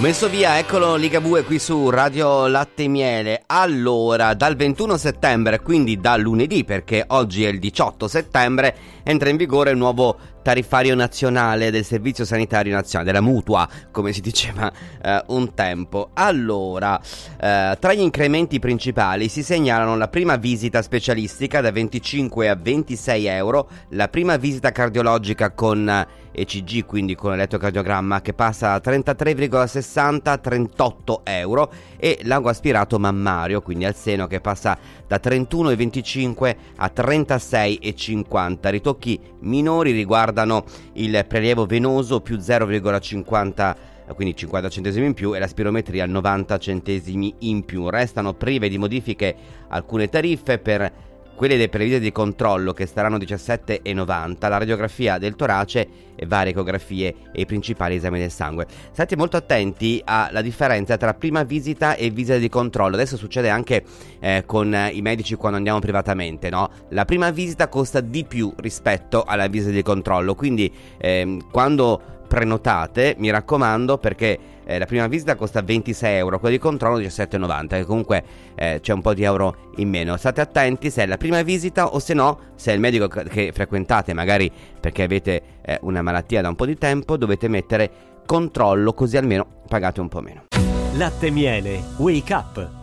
Messo via, eccolo Ligabue qui su Radio Latte e Miele. Allora, dal 21 settembre, quindi da lunedì, perché oggi è il 18 settembre, entra in vigore il nuovo tariffario nazionale del Servizio Sanitario Nazionale, della mutua, come si diceva un tempo. Allora, tra gli incrementi principali si segnalano la prima visita specialistica da 25 a 26 euro, la prima visita cardiologica con ECG, quindi con elettrocardiogramma, che passa da 33,60 a 38 euro, e l'ago aspirato mammario, quindi al seno, che passa da 31,25 a 36,50. Ritocchi minori riguardano il prelievo venoso più 0,50, quindi 50 centesimi in più, e la spirometria 90 centesimi in più. Restano prive di modifiche alcune tariffe per quelle dei previste di controllo, che saranno 17,90, la radiografia del torace e varie ecografie e i principali esami del sangue. State molto attenti alla differenza tra prima visita e visita di controllo. Adesso succede anche con i medici quando andiamo privatamente, no? La prima visita costa di più rispetto alla visita di controllo, quindi quando prenotate, mi raccomando, perché la prima visita costa 26 euro, quella di controllo 17,90, che comunque c'è un po' di euro in meno. State attenti se è la prima visita, o se no, se è il medico che frequentate, magari perché avete una malattia da un po' di tempo, dovete mettere controllo, così almeno pagate un po' meno. Latte e Miele, Wake Up.